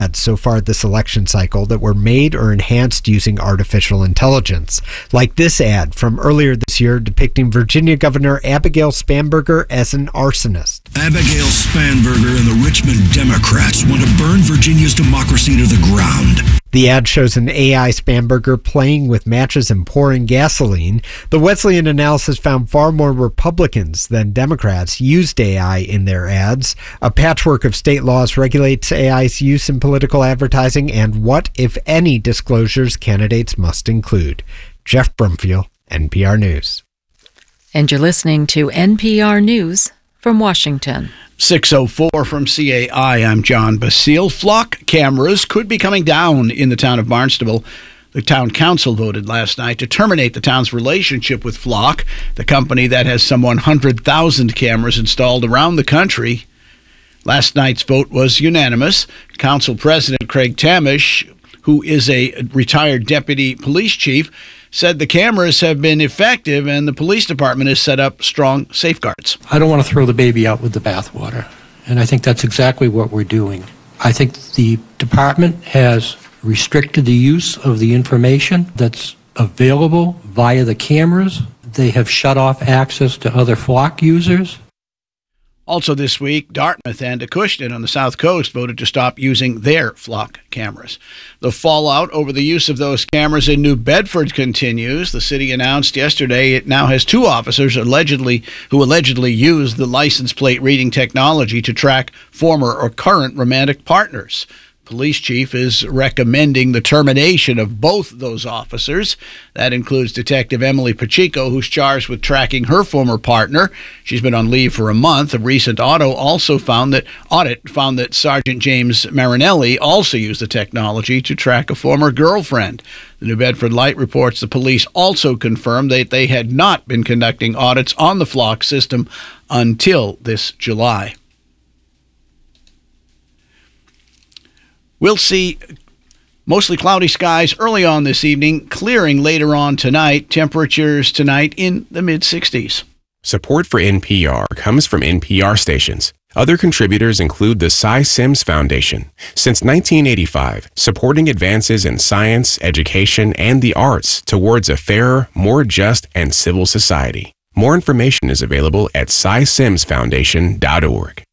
ads so far this election cycle that were made or enhanced using artificial intelligence, like this ad from earlier this year depicting Virginia Governor Abigail Spanberger as an arsonist. Abigail Spanberger and the Richmond Democrats want to burn Virginia's democracy to the ground. The ad shows an AI Spanberger playing with matches and pouring gasoline. The Wesleyan analysis found far more Republicans than Democrats used AI in their ads. A patchwork of state laws regulates AI's use in political advertising and what, if any, disclosures candidates must include. Jeff Brumfield, NPR News. And you're listening to NPR News from Washington. 6:04 from CAI, I'm John Basile. Flock cameras could be coming down in the town of Barnstable. The town council voted last night to terminate the town's relationship with Flock, the company that has some 100,000 cameras installed around the country. Last night's vote was unanimous. Council President Craig Tamish, who is a retired deputy police chief, said the cameras have been effective and the police department has set up strong safeguards. I don't want to throw the baby out with the bathwater, and I think that's exactly what we're doing. I think the department has restricted the use of the information that's available via the cameras. They have shut off access to other Flock users. Also this week, Dartmouth and Acushnet on the South Coast voted to stop using their Flock cameras. The fallout over the use of those cameras in New Bedford continues. The city announced yesterday it now has 2 officers who allegedly used the license plate reading technology to track former or current romantic partners. Police chief is recommending the termination of both those officers. That includes Detective Emily Pacheco, who's charged with tracking her former partner. She's been on leave for a month. A recent audit found that Sergeant James Marinelli also used the technology to track a former girlfriend. The New Bedford Light reports the police also confirmed that they had not been conducting audits on the Flock system until this July. We'll see mostly cloudy skies early on this evening, clearing later on tonight. Temperatures tonight in the mid-60s. Support for NPR comes from NPR stations. Other contributors include the Cy Sims Foundation. Since 1985, supporting advances in science, education, and the arts towards a fairer, more just, and civil society. More information is available at cysimsfoundation.org.